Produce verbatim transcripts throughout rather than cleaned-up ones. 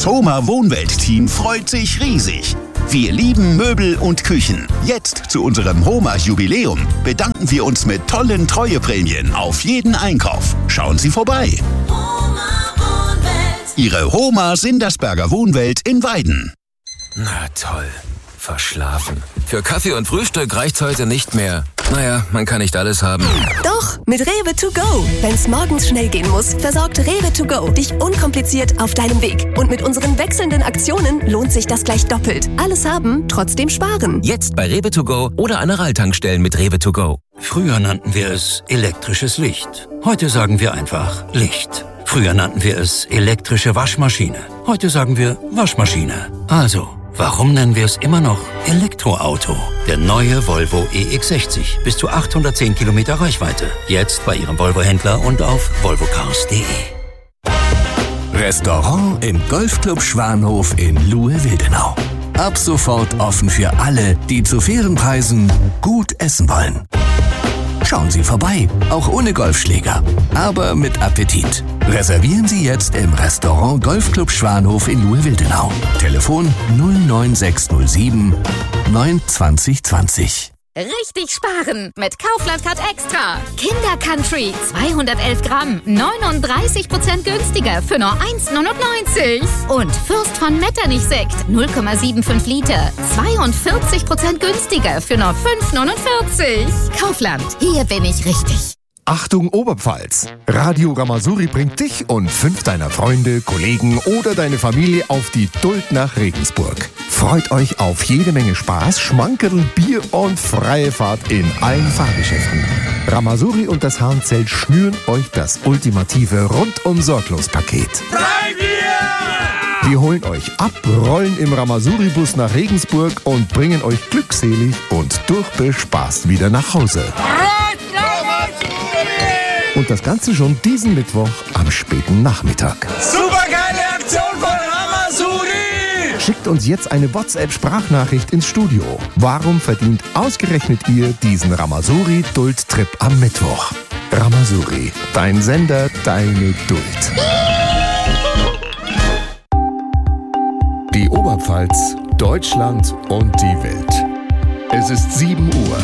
Das Homa Wohnwelt-Team freut sich riesig. Wir lieben Möbel und Küchen. Jetzt zu unserem Homa-Jubiläum bedanken wir uns mit tollen Treueprämien auf jeden Einkauf. Schauen Sie vorbei. Homa Wohnwelt. Ihre Homa Sindersberger Wohnwelt in Weiden. Na toll. Verschlafen. Für Kaffee und Frühstück reicht's heute nicht mehr. Naja, man kann nicht alles haben. Doch, mit Rewe to go. Wenn's morgens schnell gehen muss, versorgt Rewe to go dich unkompliziert auf deinem Weg. Und mit unseren wechselnden Aktionen lohnt sich das gleich doppelt. Alles haben, trotzdem sparen. Jetzt bei Rewe to go oder an der Rall-Tankstellen mit Rewe to go. Früher nannten wir es elektrisches Licht. Heute sagen wir einfach Licht. Früher nannten wir es elektrische Waschmaschine. Heute sagen wir Waschmaschine. Also, warum nennen wir es immer noch Elektroauto? Der neue Volvo E X sechzig. Bis zu achthundertzehn Kilometer Reichweite. Jetzt bei Ihrem Volvo-Händler und auf volvocars punkt de. Restaurant im Golfclub Schwanhof in Luhe-Wildenau. Ab sofort offen für alle, die zu fairen Preisen gut essen wollen. Schauen Sie vorbei, auch ohne Golfschläger, aber mit Appetit. Reservieren Sie jetzt im Restaurant Golfclub Schwanhof in Luhe-Wildenau. Telefon null neun sechs null sieben neun zwanzig zwanzig. Richtig sparen mit Kaufland Card Extra. Kinder Country zweihundertelf Gramm, neununddreißig Prozent günstiger für nur eins neunundneunzig. Und Fürst von Metternich Sekt null Komma fünfundsiebzig Liter, zweiundvierzig Prozent günstiger für nur fünf neunundvierzig. Kaufland, hier bin ich richtig. Achtung Oberpfalz! Radio Ramazouri bringt dich und fünf deiner Freunde, Kollegen oder deine Familie auf die Duld nach Regensburg. Freut euch auf jede Menge Spaß, Schmankerl, Bier und freie Fahrt in allen Fahrgeschäften. Ramazouri und das Hahnzelt schnüren euch das ultimative Rundum-Sorglos-Paket. Wir holen euch ab, rollen im Ramazouri-Bus nach Regensburg und bringen euch glückselig und durchbespaßt wieder nach Hause. Und das Ganze schon diesen Mittwoch am späten Nachmittag. Supergeile Aktion von Ramazouri! Schickt uns jetzt eine WhatsApp-Sprachnachricht ins Studio. Warum verdient ausgerechnet ihr diesen Ramazouri-Duld-Trip am Mittwoch? Ramazouri, dein Sender, deine Duld. Die Oberpfalz, Deutschland und die Welt. Es ist sieben Uhr.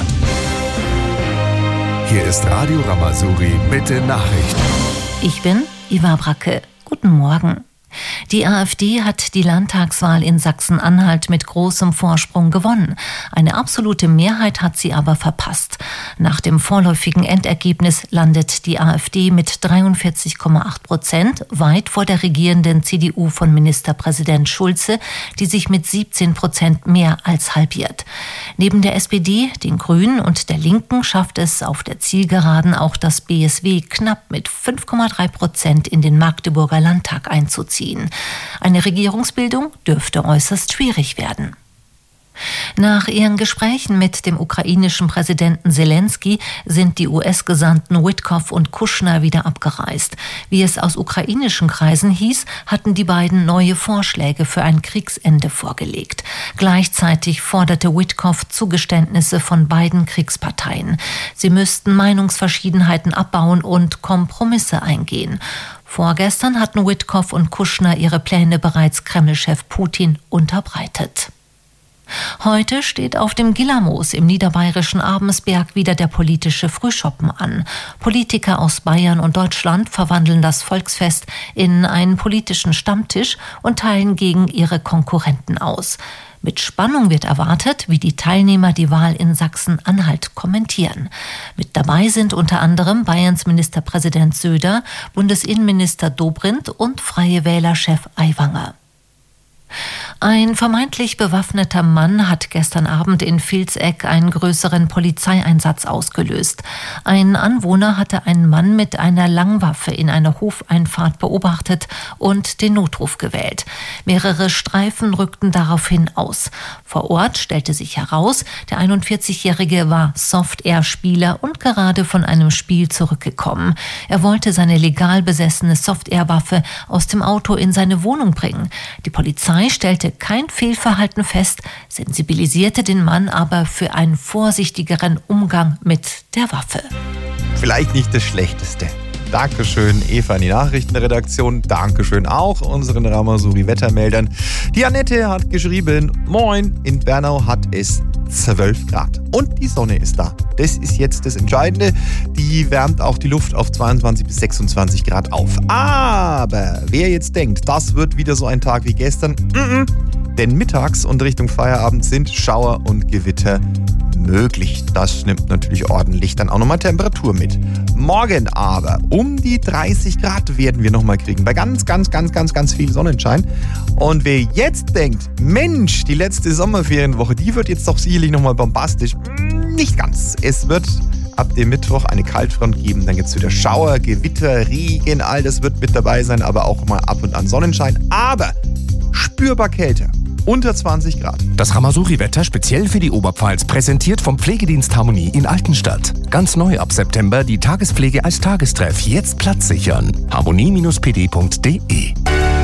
Hier ist Radio Ramazouri mit den Nachrichten. Ich bin Iva Bracke. Guten Morgen. Die AfD hat die Landtagswahl in Sachsen-Anhalt mit großem Vorsprung gewonnen. Eine absolute Mehrheit hat sie aber verpasst. Nach dem vorläufigen Endergebnis landet die AfD mit dreiundvierzig Komma acht Prozent weit vor der regierenden C D U von Ministerpräsident Schulze, die sich mit siebzehn Prozent mehr als halbiert. Neben der S P D, den Grünen und der Linken schafft es auf der Zielgeraden auch das B S W knapp mit fünf Komma drei Prozent in den Magdeburger Landtag einzuziehen. Eine Regierungsbildung dürfte äußerst schwierig werden. Nach ihren Gesprächen mit dem ukrainischen Präsidenten Zelensky sind die U S-Gesandten Witkoff und Kushner wieder abgereist. Wie es aus ukrainischen Kreisen hieß, hatten die beiden neue Vorschläge für ein Kriegsende vorgelegt. Gleichzeitig forderte Witkoff Zugeständnisse von beiden Kriegsparteien. Sie müssten Meinungsverschiedenheiten abbauen und Kompromisse eingehen. Vorgestern hatten Witkoff und Kushner ihre Pläne bereits Kreml-Chef Putin unterbreitet. Heute steht auf dem Gillermoos im niederbayerischen Abensberg wieder der politische Frühschoppen an. Politiker aus Bayern und Deutschland verwandeln das Volksfest in einen politischen Stammtisch und teilen gegen ihre Konkurrenten aus. Mit Spannung wird erwartet, wie die Teilnehmer die Wahl in Sachsen-Anhalt kommentieren. Mit dabei sind unter anderem Bayerns Ministerpräsident Söder, Bundesinnenminister Dobrindt und Freie Wähler-Chef Aiwanger. Ein vermeintlich bewaffneter Mann hat gestern Abend in Vilseck einen größeren Polizeieinsatz ausgelöst. Ein Anwohner hatte einen Mann mit einer Langwaffe in einer Hofeinfahrt beobachtet und den Notruf gewählt. Mehrere Streifen rückten daraufhin aus. Vor Ort stellte sich heraus, der einundvierzigjährige war Soft-Air-Spieler und gerade von einem Spiel zurückgekommen. Er wollte seine legal besessene Soft-Air-Waffe aus dem Auto in seine Wohnung bringen. Die Polizei stellte kein Fehlverhalten fest, sensibilisierte den Mann aber für einen vorsichtigeren Umgang mit der Waffe. Vielleicht nicht das Schlechteste. Dankeschön, Eva in die Nachrichtenredaktion. Dankeschön auch unseren Ramasuri-Wettermeldern. Die Annette hat geschrieben, moin, in Bernau hat es zwölf Grad. Und die Sonne ist da. Das ist jetzt das Entscheidende. Die wärmt auch die Luft auf zweiundzwanzig bis sechsundzwanzig Grad auf. Aber wer jetzt denkt, das wird wieder so ein Tag wie gestern, mm-mm. Denn mittags und Richtung Feierabend sind Schauer und Gewitter möglich. Das nimmt natürlich ordentlich dann auch nochmal Temperatur mit. Morgen aber um die dreißig Grad werden wir nochmal kriegen. Bei ganz, ganz, ganz, ganz, ganz viel Sonnenschein. Und wer jetzt denkt, Mensch, die letzte Sommerferienwoche, die wird jetzt doch sicherlich nochmal bombastisch. Nicht ganz. Es wird ab dem Mittwoch eine Kaltfront geben. Dann gibt es wieder Schauer, Gewitter, Regen, all das wird mit dabei sein, aber auch mal ab und an Sonnenschein. Aber spürbar kälter. Unter zwanzig Grad. Das Ramasuri-Wetter speziell für die Oberpfalz, präsentiert vom Pflegedienst Harmonie in Altenstadt. Ganz neu ab September die Tagespflege als Tagestreff. Jetzt Platz sichern. harmonie Bindestrich p d Punkt d e.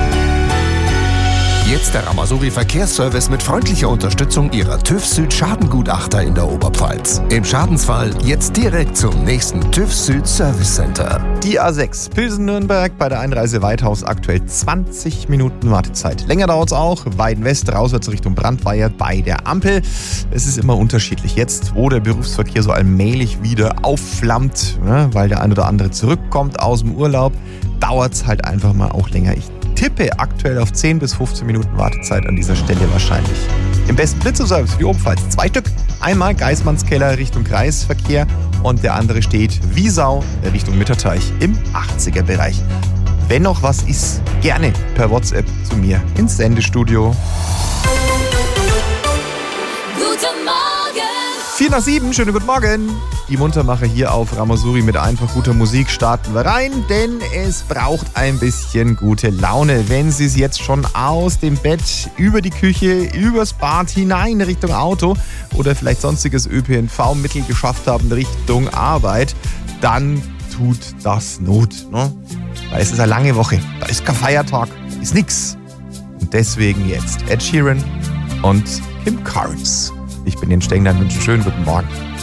Jetzt der Ramasuri Verkehrsservice mit freundlicher Unterstützung Ihrer TÜV Süd Schadengutachter in der Oberpfalz. Im Schadensfall jetzt direkt zum nächsten TÜV Süd Service Center. Die A sechs Pilsen-Nürnberg bei der Einreise Weidhaus aktuell zwanzig Minuten Wartezeit. Länger dauert es auch. Weiden West rauswärts Richtung Brandweier bei der Ampel. Es ist immer unterschiedlich. Jetzt, wo der Berufsverkehr so allmählich wieder aufflammt, ne, weil der ein oder andere zurückkommt aus dem Urlaub, dauert es halt einfach mal auch länger. Ich tippe aktuell auf zehn bis fünfzehn Minuten Wartezeit an dieser Stelle wahrscheinlich. Im besten Blitzoservice für die Oberpfalz zwei Stück. Einmal Geismannskeller Richtung Kreisverkehr und der andere steht wie Sau Richtung Mitterteich im achtziger Bereich. Wenn noch was ist, gerne per WhatsApp zu mir ins Sendestudio. Guten Morgen! vier nach sieben, schönen guten Morgen. Die Muntermacher hier auf Ramasuri mit einfach guter Musik starten wir rein, denn es braucht ein bisschen gute Laune. Wenn Sie es jetzt schon aus dem Bett, über die Küche, übers Bad hinein Richtung Auto oder vielleicht sonstiges Ö P N V-Mittel geschafft haben Richtung Arbeit, dann tut das Not. Ne? Weil es ist eine lange Woche, da ist kein Feiertag, da ist nix. Und deswegen jetzt Ed Sheeran und Kim Carnes. Ich bin Jens Stengler und wünsche einen schönen guten Morgen.